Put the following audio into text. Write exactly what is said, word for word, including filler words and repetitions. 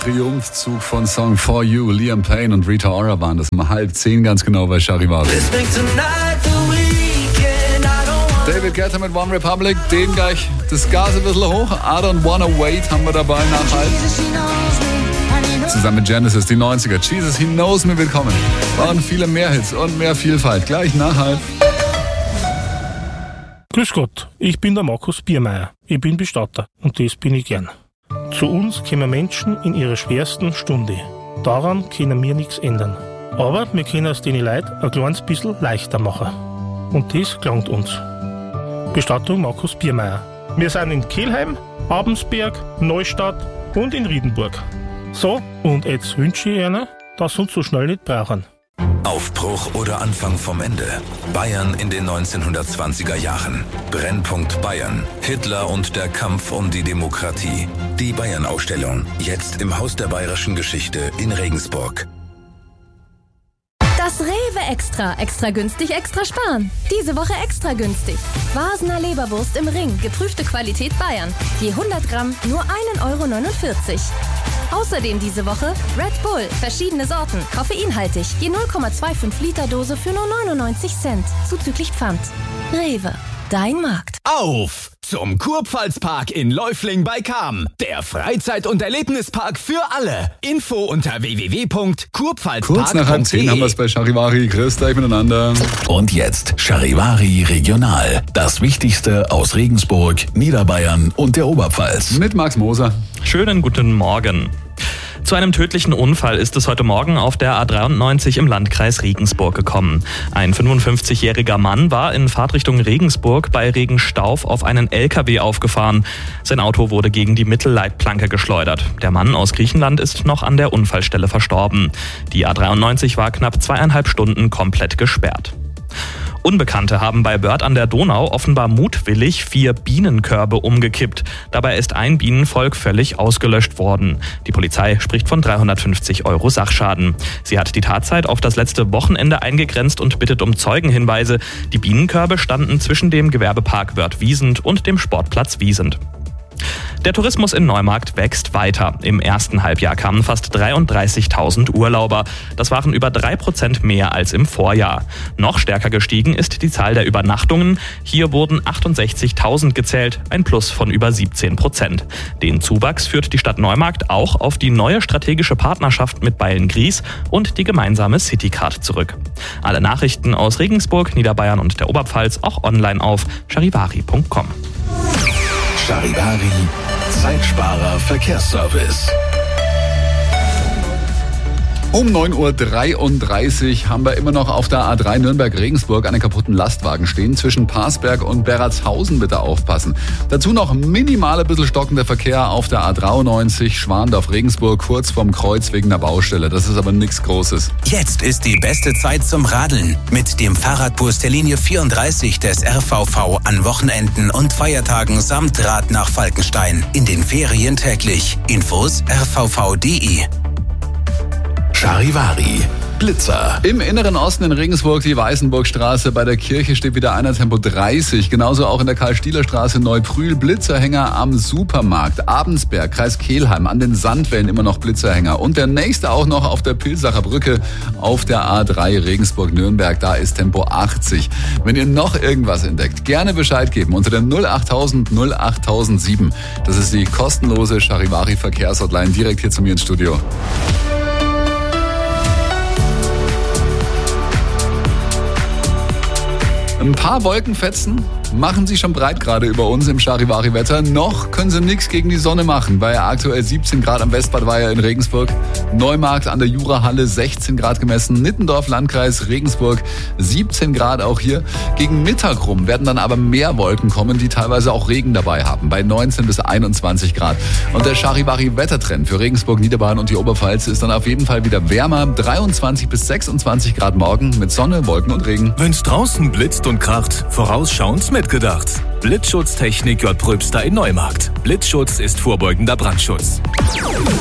Triumphzug von Song For You, Liam Payne und Rita Ora waren das um halb zehn ganz genau bei Charivari. David Guetta mit One Republic, den gleich das Gas ein bisschen hoch. I Don't Wanna Wait haben wir dabei nach halb. Zusammen mit Genesis, die neunziger. Jesus, He Knows Me wird kommen. Waren viele mehr Hits und mehr Vielfalt. Gleich nach halb. Grüß Gott, ich bin der Markus Biermeier. Ich bin Bestatter und das bin ich gern. Zu uns kommen Menschen in ihrer schwersten Stunde. Daran können wir nichts ändern. Aber wir können es den Leuten ein kleines bisschen leichter machen. Und das gelangt uns. Bestattung Markus Biermeier. Wir sind in Kelheim, Abensberg, Neustadt und in Riedenburg. So, und jetzt wünsche ich Ihnen, dass Sie uns so schnell nicht brauchen. Aufbruch oder Anfang vom Ende. Bayern in den neunzehnhundertzwanziger Jahren. Brennpunkt Bayern. Hitler und der Kampf um die Demokratie. Die Bayern-Ausstellung. Jetzt im Haus der Bayerischen Geschichte in Regensburg. Das Rewe Extra. Extra günstig, extra sparen. Diese Woche extra günstig. Wasener Leberwurst im Ring. Geprüfte Qualität Bayern. Je hundert Gramm nur ein Euro neunundvierzig. Außerdem diese Woche Red Bull. Verschiedene Sorten. Koffeinhaltig. Je null Komma fünfundzwanzig Liter Dose für nur neunundneunzig Cent. Zuzüglich Pfand. Rewe. Dein Markt. Auf zum Kurpfalzpark in Läufling bei Cham. Der Freizeit- und Erlebnispark für alle. Info unter w w w punkt kurpfalzpark punkt de. Kurz nach halb zehn haben wir es bei Charivari. Grüßt euch miteinander. Und jetzt Charivari Regional. Das Wichtigste aus Regensburg, Niederbayern und der Oberpfalz. Mit Max Moser. Schönen guten Morgen. Zu einem tödlichen Unfall ist es heute Morgen auf der A dreiundneunzig im Landkreis Regensburg gekommen. Ein fünfundfünfzigjähriger Mann war in Fahrtrichtung Regensburg bei Regenstauf auf einen L K W aufgefahren. Sein Auto wurde gegen die Mittelleitplanke geschleudert. Der Mann aus Griechenland ist noch an der Unfallstelle verstorben. Die A dreiundneunzig war knapp zweieinhalb Stunden komplett gesperrt. Unbekannte haben bei Börth an der Donau offenbar mutwillig vier Bienenkörbe umgekippt. Dabei ist ein Bienenvolk völlig ausgelöscht worden. Die Polizei spricht von dreihundertfünfzig Euro Sachschaden. Sie hat die Tatzeit auf das letzte Wochenende eingegrenzt und bittet um Zeugenhinweise. Die Bienenkörbe standen zwischen dem Gewerbepark Wörth-Wiesent und dem Sportplatz Wiesent. Der Tourismus in Neumarkt wächst weiter. Im ersten Halbjahr kamen fast dreiunddreißigtausend Urlauber. Das waren über drei Prozent mehr als im Vorjahr. Noch stärker gestiegen ist die Zahl der Übernachtungen. Hier wurden achtundsechzigtausend gezählt, ein Plus von über siebzehn Prozent. Den Zuwachs führt die Stadt Neumarkt auch auf die neue strategische Partnerschaft mit Beilngries und die gemeinsame Citycard zurück. Alle Nachrichten aus Regensburg, Niederbayern und der Oberpfalz auch online auf charivari punkt com. Charivari, Zeitsparer Verkehrsservice. Um neun Uhr dreiunddreißig haben wir immer noch auf der A drei Nürnberg-Regensburg einen kaputten Lastwagen stehen. Zwischen Parsberg und Berratshausen bitte aufpassen. Dazu noch minimal ein bisschen stockender Verkehr auf der A dreiundneunzig Schwandorf-Regensburg kurz vorm Kreuz wegen der Baustelle. Das ist aber nichts Großes. Jetzt ist die beste Zeit zum Radeln. Mit dem Fahrradbus der Linie vierunddreißig des R V V an Wochenenden und Feiertagen samt Rad nach Falkenstein. In den Ferien täglich. Infos r v v punkt d e. Charivari, Blitzer. Im Inneren Osten in Regensburg die Weißenburgstraße. Bei der Kirche steht wieder einer Tempo dreißig. Genauso auch in der Karl-Stieler-Straße Neuprühl Blitzerhänger am Supermarkt. Abensberg, Kreis Kelheim, an den Sandwellen immer noch Blitzerhänger. Und der nächste auch noch auf der Pilsacher Brücke auf der A drei Regensburg-Nürnberg. Da ist Tempo achtzig. Wenn ihr noch irgendwas entdeckt, gerne Bescheid geben unter der null achttausend null achttausendsieben. Das ist die kostenlose Charivari-Verkehrshotline direkt hier zu mir ins Studio. Ein paar Wolkenfetzen machen sich schon breit gerade über uns im Charivari-Wetter. Noch können sie nichts gegen die Sonne machen. Bei aktuell siebzehn Grad am Westbad Weiher in Regensburg. Neumarkt an der Jurahalle sechzehn Grad gemessen. Nittendorf, Landkreis Regensburg siebzehn Grad auch hier. Gegen Mittag rum werden dann aber mehr Wolken kommen, die teilweise auch Regen dabei haben. Bei neunzehn bis einundzwanzig Grad. Und der Charivari-Wettertrend für Regensburg, Niederbayern und die Oberpfalz ist dann auf jeden Fall wieder wärmer. dreiundzwanzig bis sechsundzwanzig Grad morgen mit Sonne, Wolken und Regen. Wenn's draußen blitzt und kracht, vorausschauend mitgedacht. Blitzschutztechnik J. Pröbster in Neumarkt. Blitzschutz ist vorbeugender Brandschutz.